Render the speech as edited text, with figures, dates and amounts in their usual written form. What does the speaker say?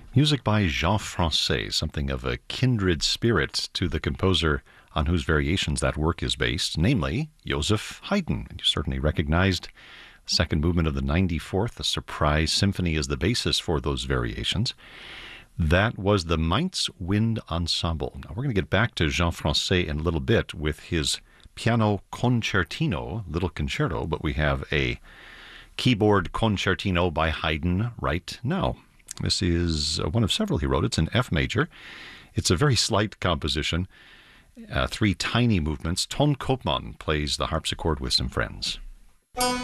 Music by Jean Francais, something of a kindred spirit to the composer on whose variations that work is based, namely Joseph Haydn. You certainly recognized the second movement of the 94th, the Surprise Symphony, is the basis for those variations. That was the Mainz Wind Ensemble. Now, we're going to get back to Jean Francais in a little bit with his piano concertino, little concerto, but we have a keyboard concertino by Haydn right now. This is one of several he wrote. It's in F major. It's a very slight composition, three tiny movements. Ton Koopman plays the harpsichord with some friends.